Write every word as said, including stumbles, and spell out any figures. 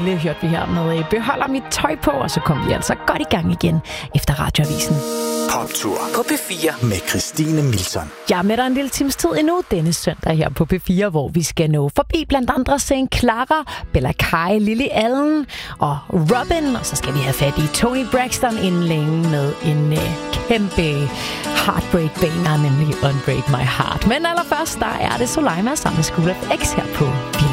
Mille hørte vi her med Beholder mit tøj på, og så kom vi altså godt i gang igen efter Radioavisen. Poptur på P fire med Christine Milton. Jeg er med dig en lille times tid endnu denne søndag her på P fire, hvor vi skal nå forbi blandt andre Saint Clara, Bella Kai, Lily Allen og Robin. Og så skal vi have fat i Toni Braxton inden længe med en uh, kæmpe heartbreak banger, nemlig Unbreak My Heart. Men allerførst, der er det Soleima sammen med School of X her på